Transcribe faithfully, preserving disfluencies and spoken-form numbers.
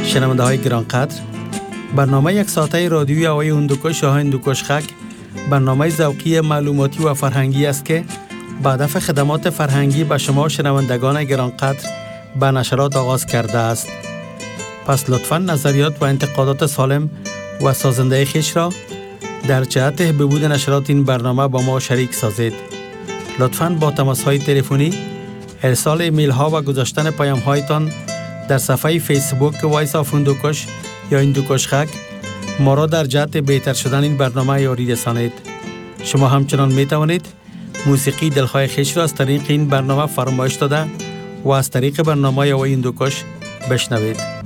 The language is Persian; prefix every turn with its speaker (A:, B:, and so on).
A: شنونده های گرانقدر، برنامه یک ساعته رادیویی آوای هندوکش یا هندوکش خک برنامه ذوقی معلوماتی و فرهنگی است که با هدف خدمات فرهنگی به شما شنوندگان گرانقدر به نشرات آغاز کرده است. پس لطفاً نظریات و انتقادات سالم و سازنده خویش را در جهت بهبود نشرات این برنامه با ما شریک سازید. لطفاً با تماس های تلفنی، ارسال ایمیل ها و گذاشتن پیام هایتان در صفحه فیسبوک وایس آف هندوکش یا هندوکش خک ما را در جهت بهتر شدن این برنامه یاری رسانید. شما همچنان می توانید موسیقی دلخواه خویش را از طریق این برنامه فرمایش داده و از طریق برنامه آوای هندوکش بشنوید.